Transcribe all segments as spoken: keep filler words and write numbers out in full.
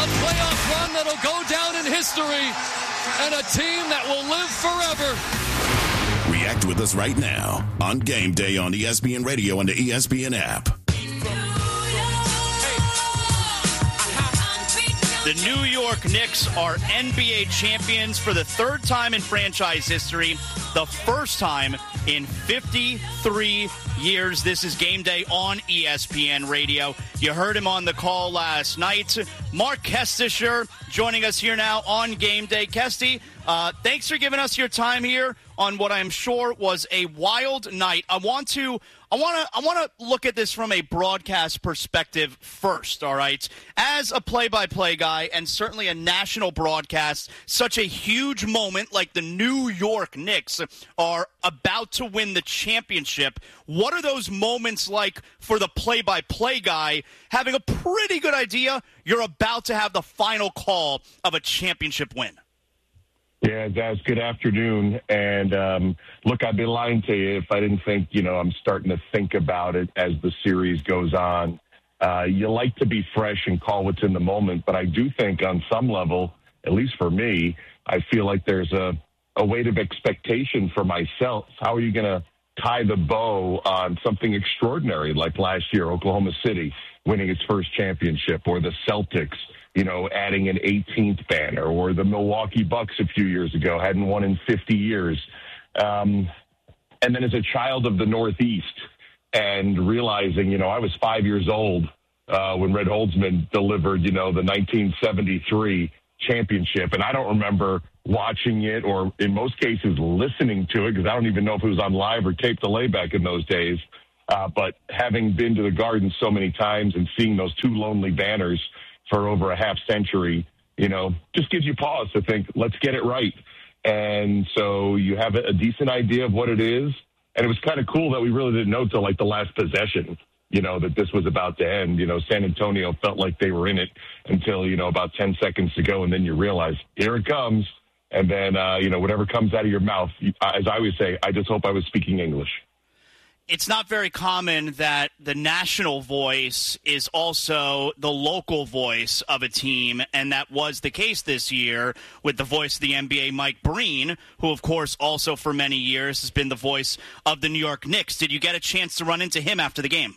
playoff run that'll go down in history, and a team that will live forever. React with us right now on Game Day on E S P N Radio and the E S P N app. The New York Knicks are N B A champions for the third time in franchise history, the first time in fifty-three years. This is Game Day on E S P N Radio. You heard him on the call last night. Mark Kestisher joining us here now on Game Day. Kesty, uh, thanks for giving us your time here on what I'm sure was a wild night. I want to I want to I want to look at this from a broadcast perspective first, all right? As a play-by-play guy and certainly a national broadcast, such a huge moment like the New York Knicks are about to win the championship. What are those moments like for the play-by-play guy having a pretty good idea you're about to have the final call of a championship win? Yeah, Zaz, good afternoon. And um, look, I'd be lying to you if I didn't think, you know, I'm starting to think about it as the series goes on. Uh, you like to be fresh and call what's in the moment, but I do think on some level, at least for me, I feel like there's a, a weight of expectation for myself. How are you going to tie the bow on something extraordinary like last year, Oklahoma City winning its first championship, or the Celtics, you know, adding an eighteenth banner, or the Milwaukee Bucks a few years ago hadn't won in fifty years. Um, and then as a child of the Northeast and realizing, you know, I was five years old uh, when Red Holzman delivered, you know, the nineteen seventy-three championship. And I don't remember watching it or in most cases listening to it because I don't even know if it was on live or tape delay back in those days. Uh, but having been to the Garden so many times and seeing those two lonely banners for over a half century, you know, just gives you pause to think, let's get it right. And so you have a decent idea of what it is. And it was kind of cool that we really didn't know till like the last possession, you know, that this was about to end. You know, San Antonio felt like they were in it until, you know, about ten seconds to go. And then you realize, here it comes. And then, uh, you know, whatever comes out of your mouth, as I always say, I just hope I was speaking English. It's not very common that the national voice is also the local voice of a team, and that was the case this year with the voice of the N B A, Mike Breen, who, of course, also for many years has been the voice of the New York Knicks. Did you get a chance to run into him after the game?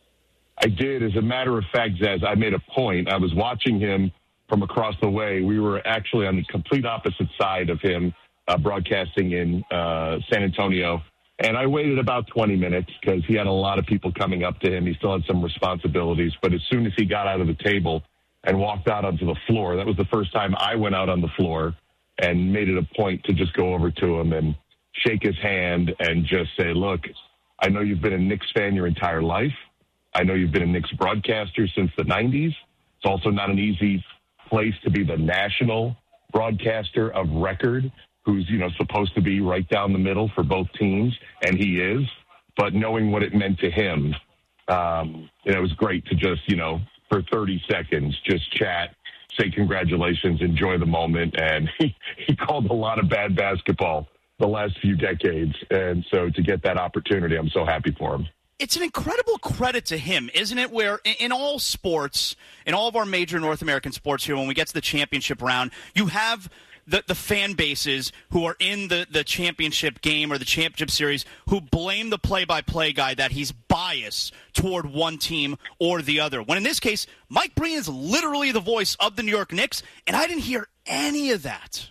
I did. As a matter of fact, Zaz, I made a point. I was watching him from across the way. We were actually on the complete opposite side of him, uh, broadcasting in uh, San Antonio. And I waited about twenty minutes because he had a lot of people coming up to him. He still had some responsibilities. But as soon as he got out of the table and walked out onto the floor, that was the first time I went out on the floor and made it a point to just go over to him and shake his hand and just say, look, I know you've been a Knicks fan your entire life. I know you've been a Knicks broadcaster since the nineties. It's also not an easy place to be the national broadcaster of record, who's, you know, supposed to be right down the middle for both teams, and he is. But knowing what it meant to him, um, you know, it was great to just, you know, for thirty seconds, just chat, say congratulations, enjoy the moment. And he, he called a lot of bad basketball the last few decades. And so to get that opportunity, I'm so happy for him. It's an incredible credit to him, isn't it, where in all sports, in all of our major North American sports here, when we get to the championship round, you have the, the fan bases who are in the, the championship game or the championship series who blame the play-by-play guy that he's biased toward one team or the other. When in this case, Mike Breen is literally the voice of the New York Knicks, and I didn't hear any of that.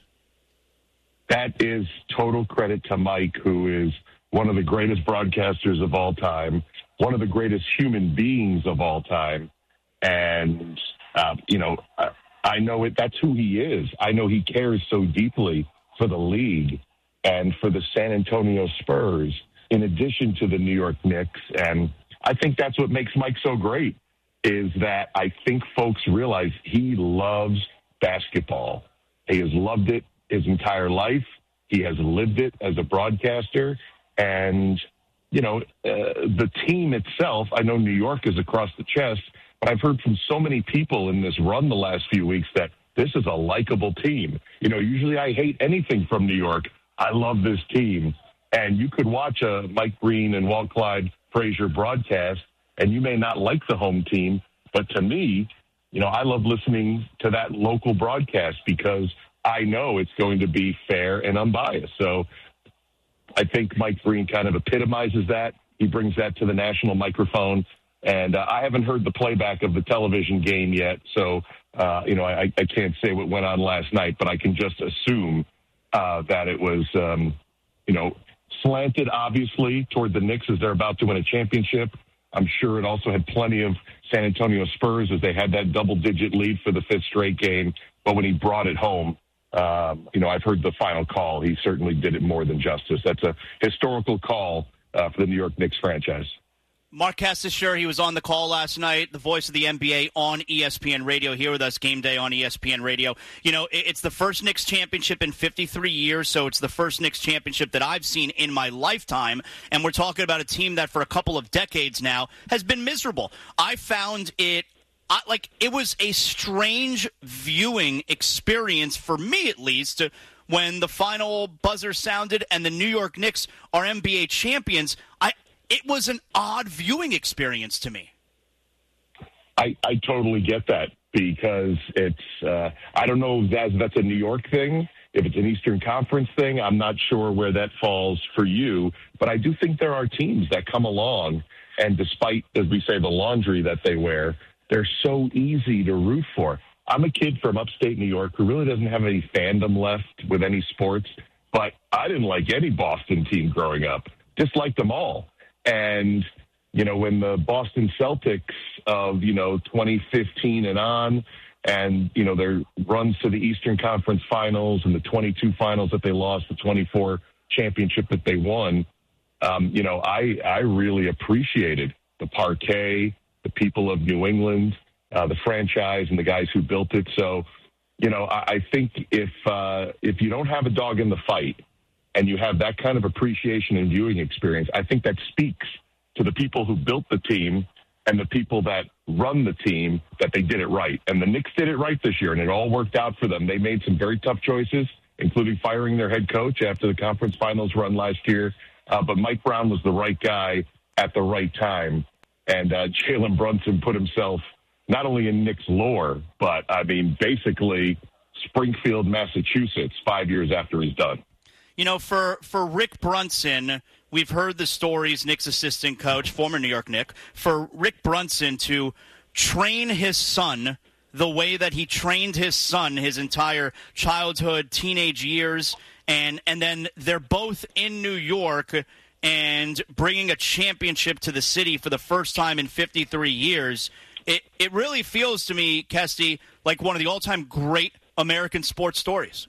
That is total credit to Mike, who is one of the greatest broadcasters of all time, one of the greatest human beings of all time. And, uh, you know, I, I know it. That's who he is. I know he cares so deeply for the league and for the San Antonio Spurs, in addition to the New York Knicks. And I think that's what makes Mike so great, is that I think folks realize he loves basketball. He has loved it his entire life. He has lived it as a broadcaster. And, you know, uh, the team itself, I know New York is across the chest, but I've heard from so many people in this run the last few weeks that this is a likable team. You know, usually I hate anything from New York. I love this team. And you could watch a Mike Breen and Walt Clyde Frazier broadcast, and you may not like the home team, but to me, you know, I love listening to that local broadcast because I know it's going to be fair and unbiased. So I think Mike Breen kind of epitomizes that. He brings that to the national microphone. And uh, I haven't heard the playback of the television game yet. So, uh, you know, I, I can't say what went on last night, but I can just assume uh, that it was, um, you know, slanted, obviously, toward the Knicks as they're about to win a championship. I'm sure it also had plenty of San Antonio Spurs as they had that double-digit lead for the fifth straight game. But when he brought it home, um, you know, I've heard the final call. He certainly did it more than justice. That's a historical call uh, for the New York Knicks franchise. Mark Kestecher, he was on the call last night, the voice of the N B A on E S P N Radio, here with us, Game Day on E S P N Radio. You know, it's the first Knicks championship in fifty-three years, so it's the first Knicks championship that I've seen in my lifetime, and we're talking about a team that for a couple of decades now has been miserable. I found it, I, like, it was a strange viewing experience, for me at least, when the final buzzer sounded and the New York Knicks are N B A champions. I It was an odd viewing experience to me. I, I totally get that because it's, uh, I don't know if that's, that's a New York thing. If it's an Eastern Conference thing, I'm not sure where that falls for you. But I do think there are teams that come along, and despite, as we say, the laundry that they wear, they're so easy to root for. I'm a kid from upstate New York who really doesn't have any fandom left with any sports, but I didn't like any Boston team growing up. Disliked them all. And, you know, when the Boston Celtics of, you know, twenty fifteen and on, and, you know, their runs to the Eastern Conference Finals and the twenty-two finals that they lost, the twenty-four championship that they won, um, you know, I, I really appreciated the parquet, the people of New England, uh, the franchise, and the guys who built it. So, you know, I, I think if uh, if you don't have a dog in the fight, and you have that kind of appreciation and viewing experience, I think that speaks to the people who built the team and the people that run the team that they did it right. And the Knicks did it right this year, and it all worked out for them. They made some very tough choices, including firing their head coach after the conference finals run last year. Uh, but Mike Brown was the right guy at the right time. And uh, Jalen Brunson put himself not only in Knicks lore, but, I mean, basically Springfield, Massachusetts, five years after he's done. You know, for, for Rick Brunson, we've heard the stories, Knicks assistant coach, former New York Knick, for Rick Brunson to train his son the way that he trained his son his entire childhood, teenage years, and, and then they're both in New York and bringing a championship to the city for the first time in fifty-three years. It, it really feels to me, Kesty, like one of the all-time great American sports stories.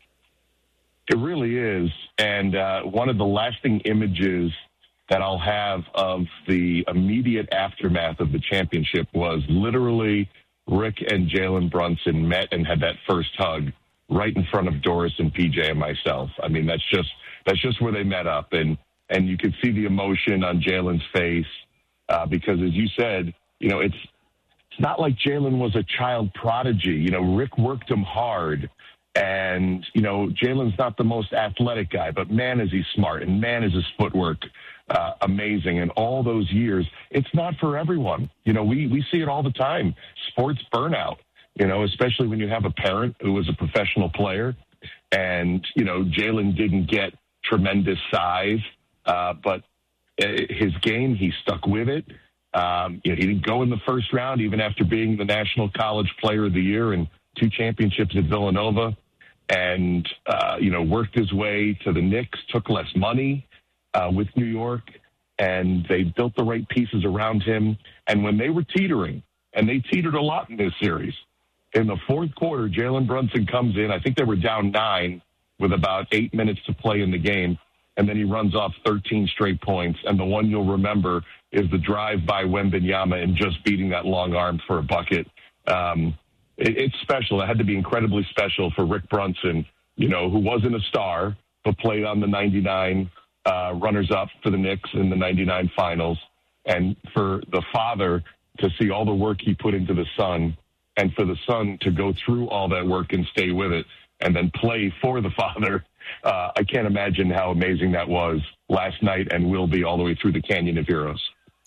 It really is. And uh, one of the lasting images that I'll have of the immediate aftermath of the championship was literally Rick and Jalen Brunson met and had that first hug right in front of Doris and P J and myself. I mean, that's just that's just where they met up. And, and you could see the emotion on Jalen's face uh, because, as you said, you know, it's, it's not like Jalen was a child prodigy. You know, Rick worked him hard. And, you know, Jalen's not the most athletic guy, but man, is he smart, and man, is his footwork uh, amazing. And all those years, it's not for everyone. You know, we, we see it all the time. Sports burnout, you know, especially when you have a parent who was a professional player. And, you know, Jalen didn't get tremendous size, uh, but his game, he stuck with it. Um, you know, he didn't go in the first round, even after being the National College Player of the Year and two championships at Villanova. And, uh, you know, worked his way to the Knicks, took less money uh, with New York, and they built the right pieces around him. And when they were teetering, and they teetered a lot in this series, in the fourth quarter, Jalen Brunson comes in. I think they were down nine with about eight minutes to play in the game, and then he runs off thirteen straight points. And the one you'll remember is the drive by Wembanyama and just beating that long arm for a bucket. Um It's special. It had to be incredibly special for Rick Brunson, you know, who wasn't a star, but played on the ninety-nine uh, runners-up for the Knicks in the ninety-nine finals. And for the father to see all the work he put into the son, and for the son to go through all that work and stay with it, and then play for the father, uh, I can't imagine how amazing that was last night and will be all the way through the Canyon of Heroes.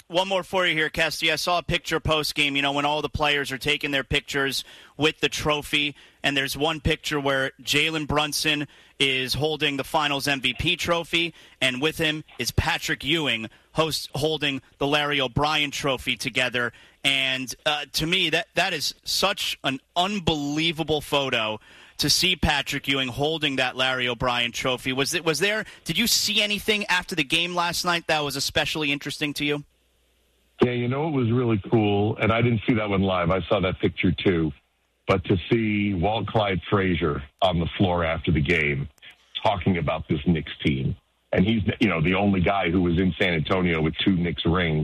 one more for you here, Kesty. I saw a picture post-game, you know, when all the players are taking their pictures with the trophy, and there's one picture where Jalen Brunson is holding the Finals M V P trophy, and with him is Patrick Ewing host, holding the Larry O'Brien trophy together. And uh, to me, that that is such an unbelievable photo to see Patrick Ewing holding that Larry O'Brien trophy. Was it was there? Did you see anything after the game last night that was especially interesting to you? Yeah, you know, it was really cool, and I didn't see that one live. I saw that picture too. But to see Walt Clyde Frazier on the floor after the game talking about this Knicks team, and he's, you know, the only guy who was in San Antonio with two Knicks rings,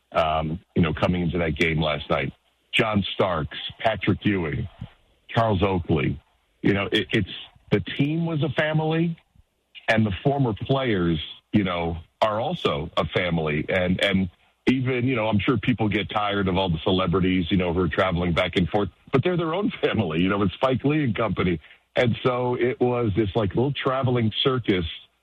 um, you know, coming into that game last night. John Starks, Patrick Ewing, Charles Oakley. You know, it, it's the team was a family, and the former players, you know, are also a family. And, and even, you know, I'm sure people get tired of all the celebrities, you know, who are traveling back and forth, but they're their own family. You know, it's Spike Lee and company. And so it was this, like, little traveling circus,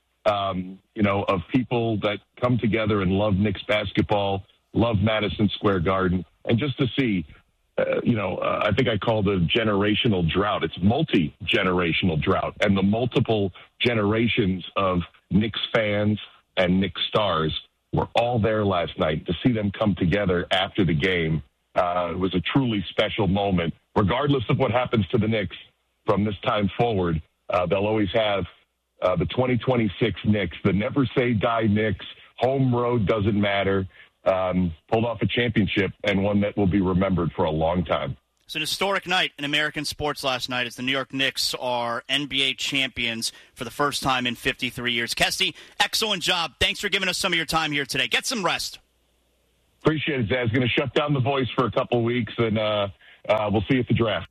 um, you know, of people that come together and love Knicks basketball, love Madison Square Garden, and just to see, uh, you know, uh, I think I called it a generational drought. It's multi-generational drought, and the multiple generations of Knicks fans and Knicks stars were all there last night. To see them come together after the game uh, was a truly special moment. Regardless of what happens to the Knicks from this time forward, uh, they'll always have uh, the twenty twenty-six Knicks, the never say die Knicks. Home road doesn't matter. Um, pulled off a championship, and one that will be remembered for a long time. It's an historic night in American sports last night as the New York Knicks are N B A champions for the first time in fifty-three years. Kesty, excellent job. Thanks for giving us some of your time here today. Get some rest. Appreciate it, Zaz. Going to shut down the voice for a couple weeks, and uh, uh, we'll see you at the draft.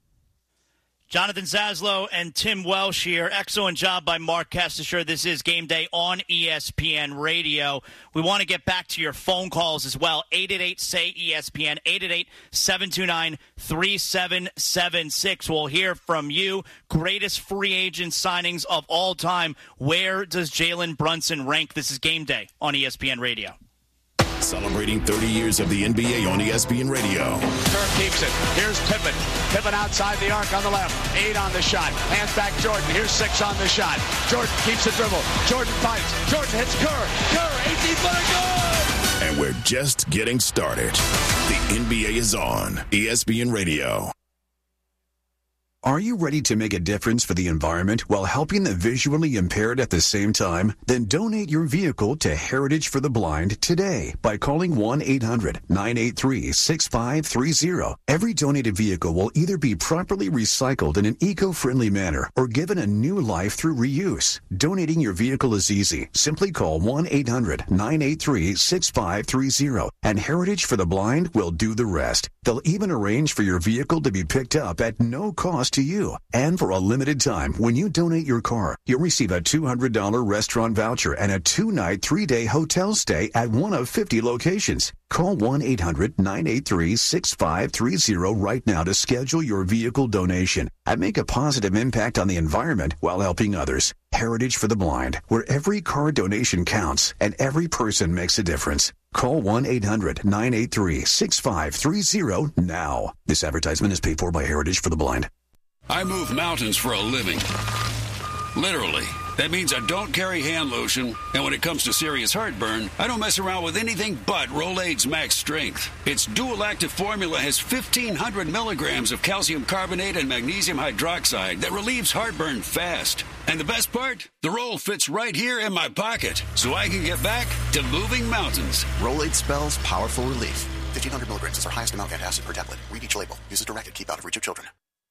Jonathan Zaslow and Tim Welsh here. Excellent job by Mark Kestisher. This is Game Day on E S P N Radio. We want to get back to your phone calls as well. eight eight eight, S A Y, E S P N, eight eight eight, seven two nine, three seven seven six. We'll hear from you. Greatest free agent signings of all time. Where does Jalen Brunson rank? This is Game Day on E S P N Radio. Celebrating thirty years of the N B A on E S P N Radio. Kerr keeps it. Here's Pippen. Pippen outside the arc on the left. Eight on the shot. Hands back Jordan. Here's six on the shot. Jordan keeps the dribble. Jordan fights. Jordan hits Kerr. Kerr, eighteen-footer, good! And we're just getting started. The N B A is on E S P N Radio. Are you ready to make a difference for the environment while helping the visually impaired at the same time? Then donate your vehicle to Heritage for the Blind today by calling one eight hundred, nine eight three, six five three zero. Every donated vehicle will either be properly recycled in an eco-friendly manner or given a new life through reuse. Donating your vehicle is easy. Simply call one eight hundred, nine eight three, six five three zero and Heritage for the Blind will do the rest. They'll even arrange for your vehicle to be picked up at no cost to you. And for a limited time, when you donate your car, you'll receive a two hundred dollars restaurant voucher and a two-night, three-day hotel stay at one of fifty locations. Call one eight hundred, nine eight three, six five three zero right now to schedule your vehicle donation and make a positive impact on the environment while helping others. Heritage for the Blind, where every car donation counts and every person makes a difference. Call one eight hundred, nine eight three, six five three zero now. This advertisement is paid for by Heritage for the Blind. I move mountains for a living. Literally. That means I don't carry hand lotion, and when it comes to serious heartburn, I don't mess around with anything but Rolaids Max Strength. Its dual-active formula has fifteen hundred milligrams of calcium carbonate and magnesium hydroxide that relieves heartburn fast. And the best part? The roll fits right here in my pocket, so I can get back to moving mountains. Rolaids spells powerful relief. fifteen hundred milligrams is our highest amount of antacid per tablet. Read each label. Use as directed. Keep out of reach of children.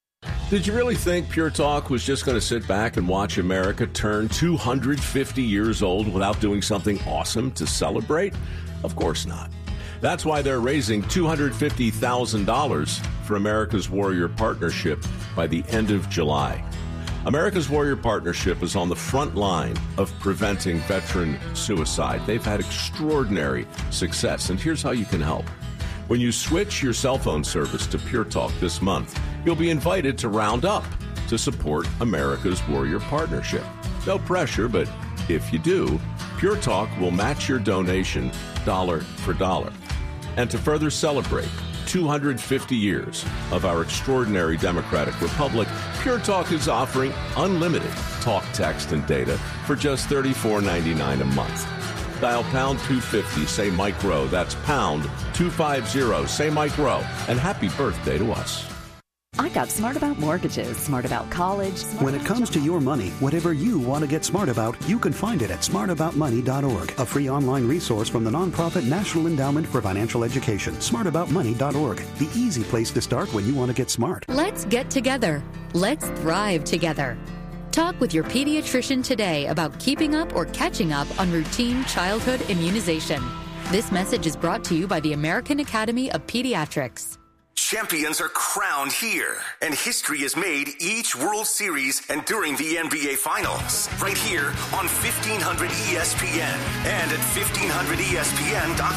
Did you really think Pure Talk was just going to sit back and watch America turn two hundred fifty years old without doing something awesome to celebrate? Of course not. That's why they're raising two hundred fifty thousand dollars for America's Warrior Partnership by the end of July. America's Warrior Partnership is on the front line of preventing veteran suicide. They've had extraordinary success, and here's how you can help. When you switch your cell phone service to Pure Talk this month, you'll be invited to round up to support America's Warrior Partnership. No pressure, but if you do, Pure Talk will match your donation dollar for dollar. And to further celebrate two hundred fifty years of our extraordinary democratic republic, Pure Talk is offering unlimited talk, text, and data for just thirty-four ninety-nine a month. Dial pound two fifty, say Mike Rowe. That's pound two fifty, say Mike Rowe. And happy birthday to us. I got smart about mortgages, smart about college. Smart when it comes to your money, whatever you want to get smart about, you can find it at smart about money dot org, a free online resource from the nonprofit National Endowment for Financial Education. smart about money dot org, the easy place to start when you want to get smart. Let's get together. Let's thrive together. Talk with your pediatrician today about keeping up or catching up on routine childhood immunization. This message is brought to you by the American Academy of Pediatrics. Champions are crowned here, and history is made each World Series and during the N B A Finals. Right here on fifteen hundred E S P N and at fifteen hundred E S P N dot com.